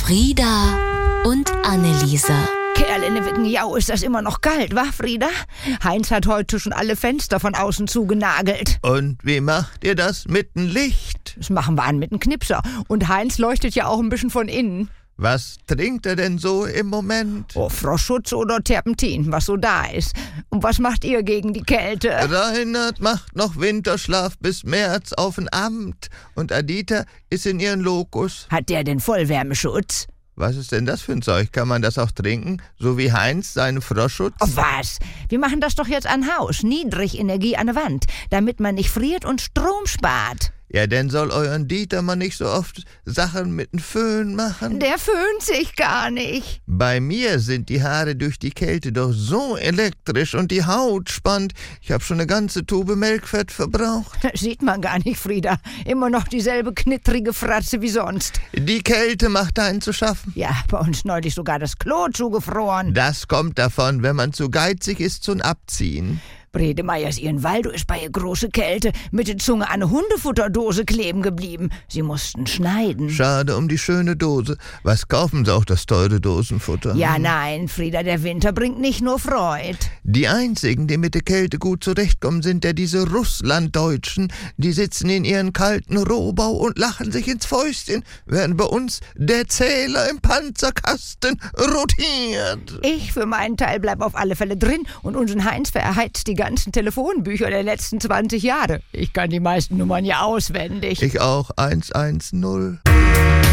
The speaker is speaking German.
Frieda und Anneliese. Kerl in Wickenjau, ist das immer noch kalt, wa, Frieda? Heinz hat heute schon alle Fenster von außen zugenagelt. Und wie macht ihr das mit dem Licht? Das machen wir an mit dem Knipser. Und Heinz leuchtet ja auch ein bisschen von innen. Was trinkt er denn so im Moment? Oh, Froschschutz oder Terpentin, was so da ist. Und was macht ihr gegen die Kälte? Reinhard macht noch Winterschlaf bis März auf dem Amt. Und Adita ist in ihren Lokus. Hat der denn Vollwärmeschutz? Was ist denn das für ein Zeug? Kann man das auch trinken? So wie Heinz seinen Froschschutz? Oh, was? Wir machen das doch jetzt an Haus. Niedrigenergie an der Wand, damit man nicht friert und Strom spart. Ja, denn soll euren Dieter mal nicht so oft Sachen mit dem Föhn machen? Der föhnt sich gar nicht. Bei mir sind die Haare durch die Kälte doch so elektrisch und die Haut spannt. Ich habe schon eine ganze Tube Melkfett verbraucht. Sieht man gar nicht, Frieda. Immer noch dieselbe knittrige Fratze wie sonst. Die Kälte macht einen zu schaffen. Ja, bei uns neulich sogar das Klo zugefroren. Das kommt davon, wenn man zu geizig ist zum Abziehen. Bredemeyers ihren Waldo ist bei ihr große Kälte mit der Zunge an eine Hundefutterdose kleben geblieben. Sie mussten schneiden. Schade um die schöne Dose. Was kaufen Sie auch das teure Dosenfutter? Ja, nein, Frieda, der Winter bringt nicht nur Freud. Die einzigen, die mit der Kälte gut zurechtkommen, sind ja diese Russlanddeutschen. Die sitzen in ihren kalten Rohbau und lachen sich ins Fäustchen, während bei uns der Zähler im Panzerkasten rotiert. Ich für meinen Teil bleib auf alle Fälle drin und unseren Heinz verheizt die ganzen Telefonbücher der letzten 20 Jahre. Ich kann die meisten Nummern ja auswendig. Ich auch, 110.